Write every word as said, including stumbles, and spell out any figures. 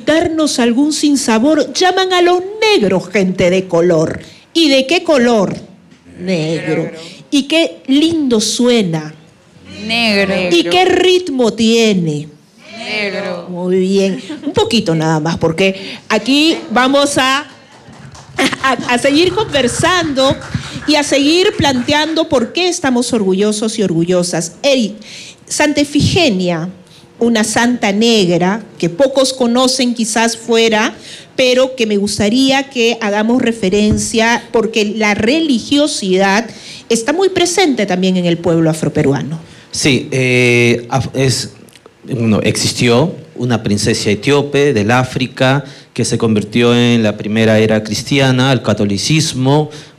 darnos algún sinsabor, llaman a los negros gente de color. ¿Y de qué color? Negro. Negro. ¿Y qué lindo suena? Negro. ¿Y qué ritmo tiene? Negro. Muy bien. Un poquito nada más, porque aquí vamos a, a, a seguir conversando y a seguir planteando por qué estamos orgullosos y orgullosas. Eric, Santa Efigenia, una santa negra que pocos conocen quizás fuera, pero que me gustaría que hagamos referencia porque la religiosidad está muy presente también en el pueblo afroperuano. Sí, eh, es, bueno, existió una princesa etíope del África que se convirtió en la primera era cristiana, el catolicismo,